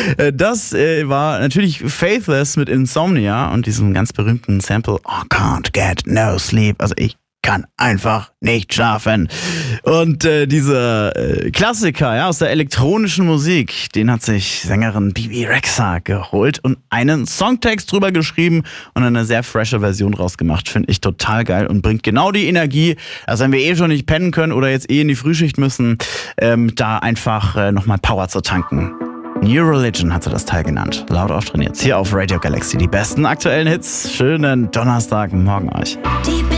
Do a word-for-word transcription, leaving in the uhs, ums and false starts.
Äh, Das äh, war natürlich Faithless mit Insomnia und diesem ganz berühmten Sample I can't get no sleep. Also ich kann einfach nicht schlafen. Und äh, dieser äh, Klassiker ja, aus der elektronischen Musik, den hat sich Sängerin Bebe Rexha geholt und einen Songtext drüber geschrieben und eine sehr frische Version rausgemacht. Finde ich total geil und bringt genau die Energie, also wenn wir eh schon nicht pennen können oder jetzt eh in die Frühschicht müssen, ähm, da einfach äh, nochmal Power zu tanken. New Religion hat sie das Teil genannt. Laut auftrainiert. Hier auf Radio Galaxy. Die besten aktuellen Hits. Schönen Donnerstagmorgen euch. Die